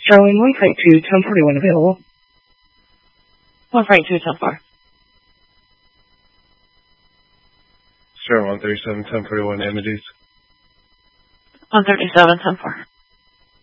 Charlene 152, 1041 available. 142, 10-4. Charlene 137, 1041 entities. 137, 10-4.